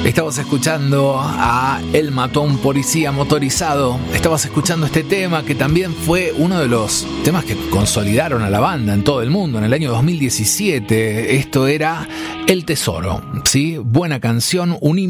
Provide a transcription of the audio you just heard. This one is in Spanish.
Estabas escuchando a Él mató a un policía motorizado. Estabas escuchando este tema que también fue uno de los temas que consolidaron a la banda en todo el mundo en el año 2017. Esto era El Tesoro, ¿sí? Buena canción, un